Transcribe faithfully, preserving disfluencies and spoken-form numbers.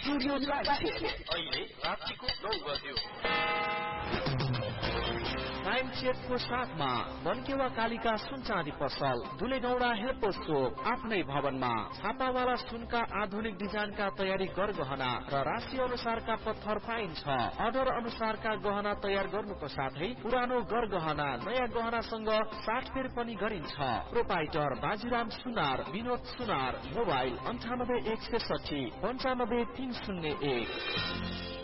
Studio live अहिले रातिको नौ बज्यो। टाइम चेकको साथमा बनकेवा कालिका सुन चाँदी पसल दुलेगौडा हेल्पर सोप आफ्नै भवनमा छापावाला सुनका आधुनिक डिजाइनका तयारी गरगहना र राशि अनुसारका पत्थर पाइन्छ। अर्डर अनुसारका गहना तयार गर्नुको साथै पुरानो गरगहना नयाँ गहनासँग साटफेर पनि गरिन्छ। प्रोपाइटर बाजीराम सुनार, विनोद सुनार। मोबाइल अन्ठानब्बे एक सय साठी पन्चानब्बे तीन शून्य एक।